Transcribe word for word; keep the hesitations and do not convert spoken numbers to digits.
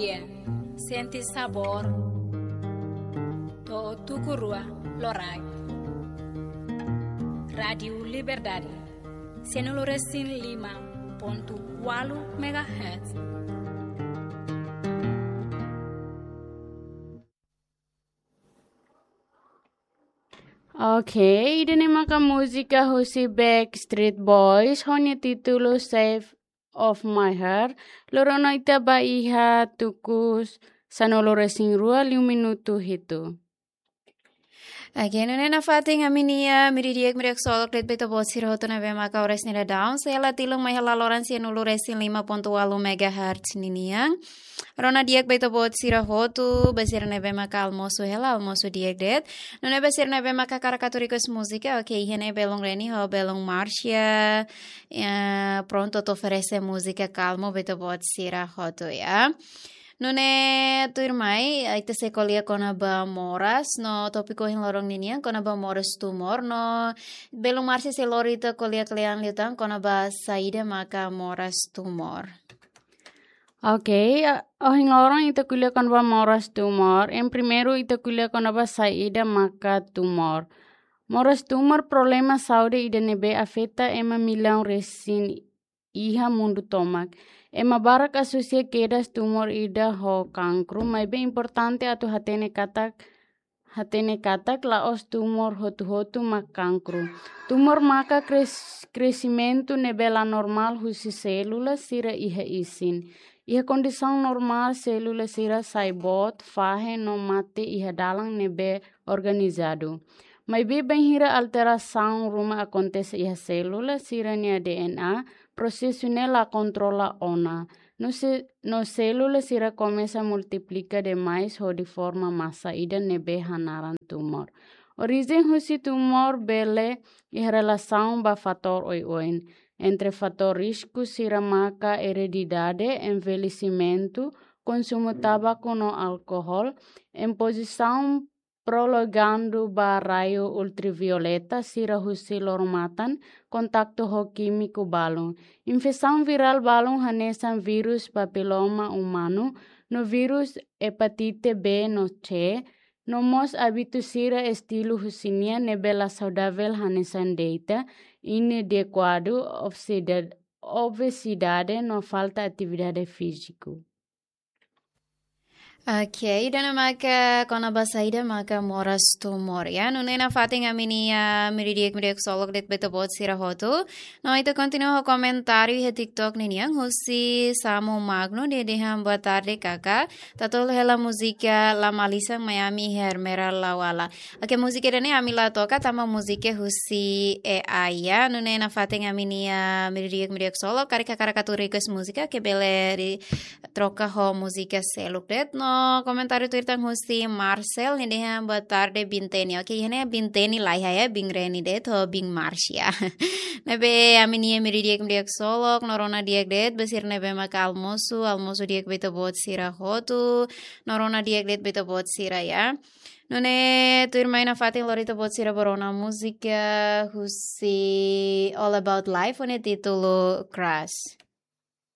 bien, senti sabor, to tukurua lorai. Radio Liberdade, cento e lima ponto quatro megahertz. Ok, idene maka música Husi Backstreet Boys, honye título Save of My Heart, lorona ita ba iha tukus sanolore singrua liu minuto hitu. Again, na fating aminia miridiak miriak solok det beto bosir hoto na bema ka ores nila down. Saya la tilong may halaloran siya nulo resin lima ponto walo megahertz niniang. Rona diak beto bosir hoto basir na bema ka almoso hela almoso diak det. Nuna basir na bema ka karakaturikos musika. Ok, hene belong reni ho belong marcia. Uh, pronto to oferece música calmo beto bosir hoto ya. Nune tu irmai aite sekolia kona ba moras no topiko hin lorong ninian kona ba moras tumor no belum marsi se lorita kolia klean liutan kona ba saida maka moras tumor. Ok, oh hin lorong ita kulia kona ba moras tumor. En primero ita kulia kona ba saida maka tumor. Moras tumor problema saude ida nebe afeta ema milang resin iha mundu tomak. Ema barak asusia kedas tumor ida ho cancro, mas bem importante atu hatene katak hatene katak laos tumor hotu hotu mak cancro. Tumor maka cres, crescimento nebela normal husi célula sira iha isin. Iha condição normal célula sira saibot fahe no mate iha dalang nebe organizado. Mas bem hira alteração ruma acontece iha célula sira nia D N A. Processo nela controla ona. No, se, no célula sira começa a multiplicar demais ou de forma massa ida nebe hanaran tumor. Origem husi tumor bele e relação ba fator oi-oin. Entre fator risco sira maka heredidade, envelhecimento, consumo tabaco no álcool, imposição prolongando ba raio ultravioleta sira husi lormatan kontakto ho químico balon. Infecção viral balon hanesan virus papiloma humano no virus hepatite B no C no mos habitu sira estilo husinia nebela saudável hanesan data inadequado obesidade, obesidade no falta atividade físico. Okay, dan maka kona basaida maka moras tumor ya. Nunena fating aminia miridiak miridiak solok det beto bot sira hotu. No itu continue ho komentari he TikTok nini yang husi samo magno de deham boa tarde kaka. Tatol hela musika la malisa Miami hermera lawala. Oke musika dene amila toka tama musika husi e aya. Nunena fating aminia miridiak miridiak solok karika karakaturikas musika ke bele troca ho musika seluk det no komentário Twitter husi Marcel ni deha boa tarde binteni. Oke ini binteni lah ya bing reni det ho bing Marcia. Nebe aminia miridiak miridiak solok norona diak det besir nebe maka almosu almosu diak beto bot sira hotu norona diak det beto bot sira ya. Nune tu irmaina fatin lorita bot sira borona musika husi All About Life one titulo Crash.